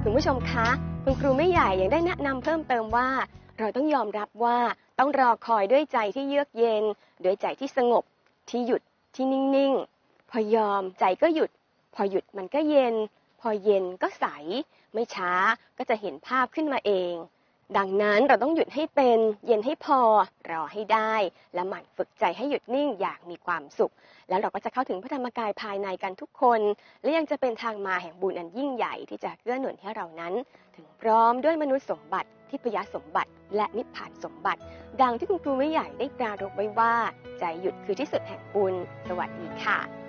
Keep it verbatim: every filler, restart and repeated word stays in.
คุณผู้ชมคะคุณครูไม่ใหญ่ยังได้แนะนำเพิ่มเติมว่าเราต้องยอมรับว่าต้องรอคอยด้วยใจที่เยือกเย็นด้วยใจที่สงบที่หยุดที่นิ่งๆพอยอมใจก็หยุดพอหยุดมันก็เย็นพอเย็นก็ใสไม่ช้าก็จะเห็นภาพขึ้นมาเองดังนั้นเราต้องหยุดให้เป็นเย็นให้พอรอให้ได้และหมั่นฝึกใจให้หยุดนิ่งอย่างมีความสุขแล้วเราก็จะเข้าถึงพระธรรมกายภายในกันทุกคนและยังจะเป็นทางมาแห่งบุญอันยิ่งใหญ่ที่จะเกื้อหนุนให้เรานั้นถึงพร้อมด้วยมนุษย์สมบัติทิพยสมบัติและนิพพานสมบัติดังที่คุณครูไม่ใหญ่ได้ปรารภไว้ว่าใจหยุดคือที่สุดแห่งบุญสวัสดีค่ะ